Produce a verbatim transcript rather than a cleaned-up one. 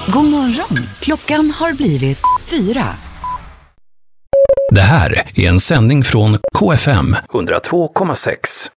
God morgon, klockan har blivit fyra. Det här är en sändning från K F M hundra två komma sex.